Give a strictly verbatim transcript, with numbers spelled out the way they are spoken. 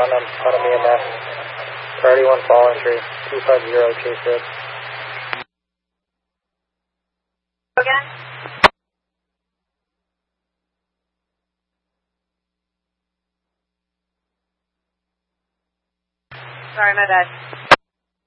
I'm on E M S. Priority one fall entry, two five zero, chase it. Again? Sorry, my bad.